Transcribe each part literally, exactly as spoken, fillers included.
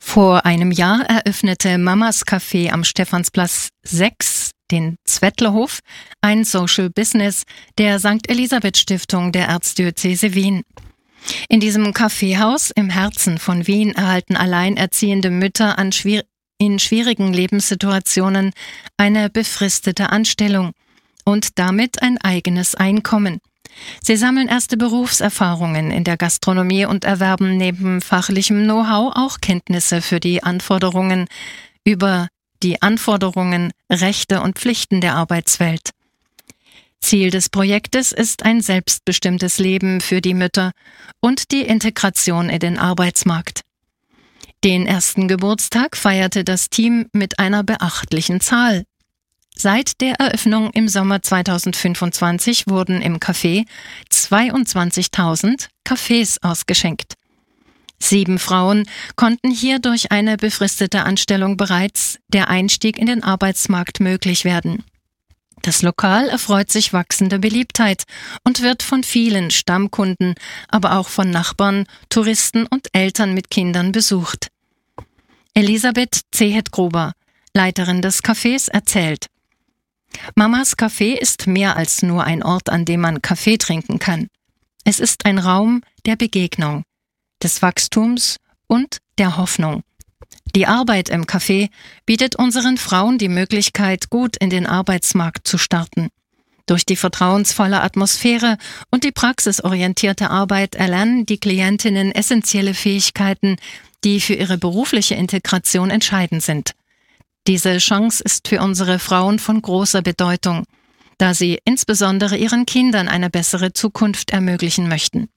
Vor einem Jahr eröffnete Mamas Café am Stephansplatz sechs, den Zwettlerhof, ein Social Business der Sankt Elisabeth Stiftung der Erzdiözese Wien. In diesem Kaffeehaus im Herzen von Wien erhalten alleinerziehende Mütter an schwier- in schwierigen Lebenssituationen eine befristete Anstellung und damit ein eigenes Einkommen. Sie sammeln erste Berufserfahrungen in der Gastronomie und erwerben neben fachlichem Know-how auch Kenntnisse für die Anforderungen über die Anforderungen, Rechte und Pflichten der Arbeitswelt. Ziel des Projektes ist ein selbstbestimmtes Leben für die Mütter und die Integration in den Arbeitsmarkt. Den ersten Geburtstag feierte das Team mit einer beachtlichen Zahl. Seit der Eröffnung im Sommer zweitausendfünfundzwanzig wurden im Café zweiundzwanzigtausend Kaffees ausgeschenkt. Sieben Frauen konnten hier durch eine befristete Anstellung bereits der Einstieg in den Arbeitsmarkt möglich werden. Das Lokal erfreut sich wachsender Beliebtheit und wird von vielen Stammkunden, aber auch von Nachbarn, Touristen und Eltern mit Kindern besucht. Elisabeth Zehet-Gruber, Leiterin des Cafés, erzählt: Mamas Café ist mehr als nur ein Ort, an dem man Kaffee trinken kann. Es ist ein Raum der Begegnung, des Wachstums und der Hoffnung. Die Arbeit im Café bietet unseren Frauen die Möglichkeit, gut in den Arbeitsmarkt zu starten. Durch die vertrauensvolle Atmosphäre und die praxisorientierte Arbeit erlernen die Klientinnen essentielle Fähigkeiten, die für ihre berufliche Integration entscheidend sind. Diese Chance ist für unsere Frauen von großer Bedeutung, da sie insbesondere ihren Kindern eine bessere Zukunft ermöglichen möchten.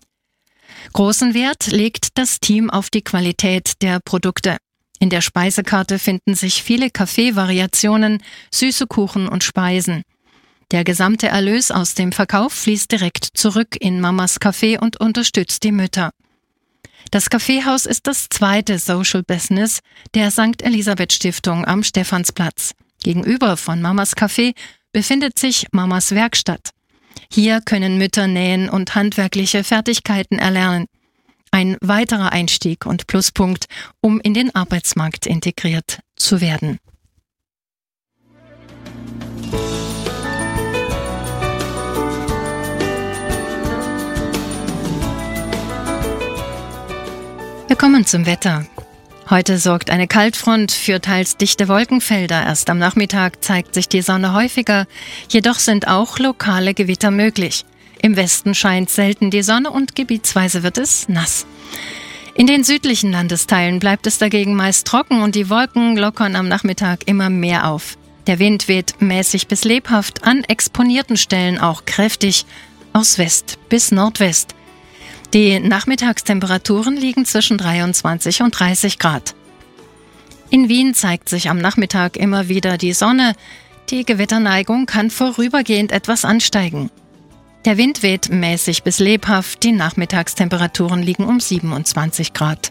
Großen Wert legt das Team auf die Qualität der Produkte. In der Speisekarte finden sich viele Kaffeevariationen, süße Kuchen und Speisen. Der gesamte Erlös aus dem Verkauf fließt direkt zurück in Mamas Café und unterstützt die Mütter. Das Kaffeehaus ist das zweite Social Business der Sankt Elisabeth Stiftung am Stephansplatz. Gegenüber von Mamas Café befindet sich Mamas Werkstatt. Hier können Mütter nähen und handwerkliche Fertigkeiten erlernen. Ein weiterer Einstieg und Pluspunkt, um in den Arbeitsmarkt integriert zu werden. Wir kommen zum Wetter. Heute sorgt eine Kaltfront für teils dichte Wolkenfelder. Erst am Nachmittag zeigt sich die Sonne häufiger, jedoch sind auch lokale Gewitter möglich. Im Westen scheint selten die Sonne und gebietsweise wird es nass. In den südlichen Landesteilen bleibt es dagegen meist trocken und die Wolken lockern am Nachmittag immer mehr auf. Der Wind weht mäßig bis lebhaft, an exponierten Stellen auch kräftig, aus West bis Nordwest. Die Nachmittagstemperaturen liegen zwischen dreiundzwanzig und dreißig Grad. In Wien zeigt sich am Nachmittag immer wieder die Sonne. Die Gewitterneigung kann vorübergehend etwas ansteigen. Der Wind weht mäßig bis lebhaft, die Nachmittagstemperaturen liegen um siebenundzwanzig Grad.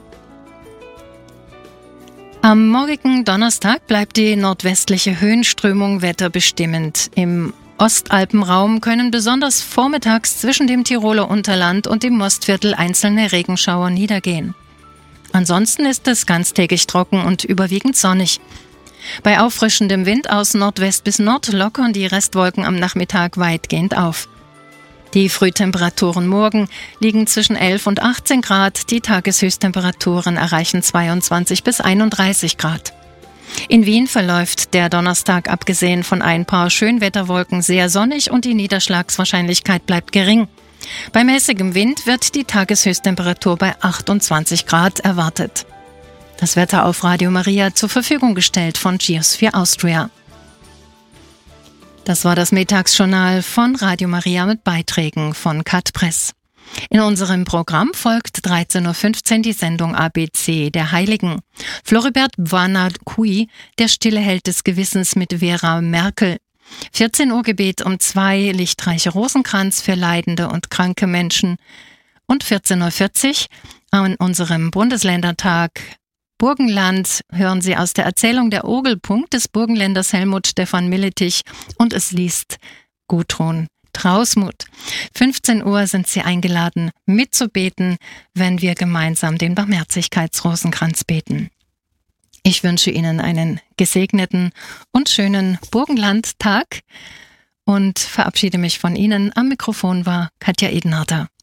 Am morgigen Donnerstag bleibt die nordwestliche Höhenströmung wetterbestimmend. Im Ostalpenraum können besonders vormittags zwischen dem Tiroler Unterland und dem Mostviertel einzelne Regenschauer niedergehen. Ansonsten ist es ganztägig trocken und überwiegend sonnig. Bei auffrischendem Wind aus Nordwest bis Nord lockern die Restwolken am Nachmittag weitgehend auf. Die Frühtemperaturen morgen liegen zwischen elf und achtzehn Grad, die Tageshöchsttemperaturen erreichen zweiundzwanzig bis einunddreißig Grad. In Wien verläuft der Donnerstag abgesehen von ein paar Schönwetterwolken sehr sonnig und die Niederschlagswahrscheinlichkeit bleibt gering. Bei mäßigem Wind wird die Tageshöchsttemperatur bei achtundzwanzig Grad erwartet. Das Wetter auf Radio Maria zur Verfügung gestellt von Geosphere Austria. Das war das Mittagsjournal von Radio Maria mit Beiträgen von Kat Press. In unserem Programm folgt dreizehn Uhr fünfzehn die Sendung A B C der Heiligen. Floribert Bwana-Kui, der stille Held des Gewissens mit Vera Merkel. vierzehn Uhr Gebet um zwei, lichtreiche Rosenkranz für leidende und kranke Menschen. Und vierzehn Uhr vierzig an unserem Bundesländertag Burgenland hören Sie aus der Erzählung der Orgelpunkt des Burgenländers Helmut Stefan Milletich und es liest Gudrun Trausmuth. fünfzehn Uhr sind Sie eingeladen, mitzubeten, wenn wir gemeinsam den Barmherzigkeitsrosenkranz beten. Ich wünsche Ihnen einen gesegneten und schönen Burgenlandtag und verabschiede mich von Ihnen. Am Mikrofon war Katja Edenharter.